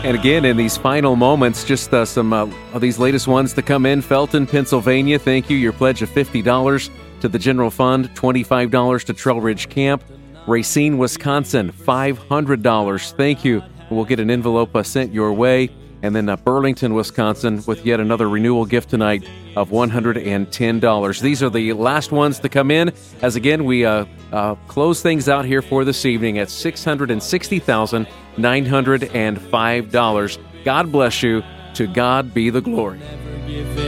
And again, in these final moments, just some of these latest ones to come in. Felton, Pennsylvania, thank you. Your pledge of $50 to the general fund, $25 to Trail Ridge Camp. Racine, Wisconsin, $500. Thank you. We'll get an envelope sent your way. And then Burlington, Wisconsin, with yet another renewal gift tonight of $110. These are the last ones to come in. As again, we close things out here for this evening at $660,905. God bless you. To God be the glory.